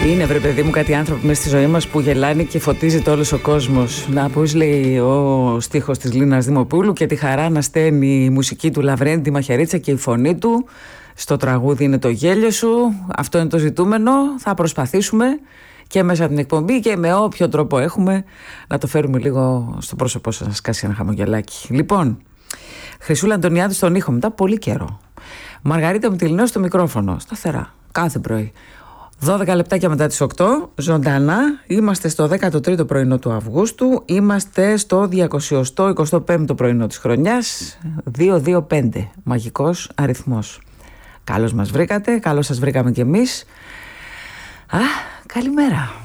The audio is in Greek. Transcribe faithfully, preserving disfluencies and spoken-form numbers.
Είναι, βρε παιδί μου, κάτι άνθρωποι μέσα στη ζωή μας που γελάνε και φωτίζεται όλος ο κόσμος. Να, πώς λέει ο στίχος της Λίνας Δημοπούλου, και τη χαρά να στέλνει η μουσική του Λαβρέντη Μαχαιρίτσα και η φωνή του. Στο τραγούδι είναι το γέλιο σου. Αυτό είναι το ζητούμενο. Θα προσπαθήσουμε και μέσα από την εκπομπή και με όποιο τρόπο έχουμε να το φέρουμε λίγο στο πρόσωπό σας, να σας κάσει ένα χαμογελάκι. Λοιπόν, Χρυσούλα Αντωνιάδου στον ήχο μετά πολύ καιρό. Μαργαρίτα Μητυλινέου στο μικρόφωνο, σταθερά, κάθε πρωί. δώδεκα λεπτάκια μετά τις οκτώ, ζωντανά, είμαστε στο δέκατο τρίτο πρωινό του Αυγούστου, είμαστε στο διακόσια είκοσι πέμπτο πρωινό της χρονιάς, διακόσια είκοσι πέντε, μαγικός αριθμός. Καλώς μας βρήκατε, καλώς σας βρήκαμε κι εμείς. Α, καλημέρα.